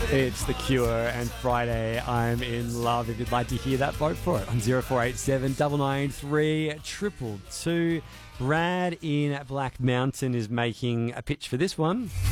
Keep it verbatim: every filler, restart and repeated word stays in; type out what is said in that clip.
It's The Cure and Friday, I'm in love. If you'd like to hear that, vote for it on zero four eight seven nine nine three two two two. Brad in Black Mountain is making a pitch for this one.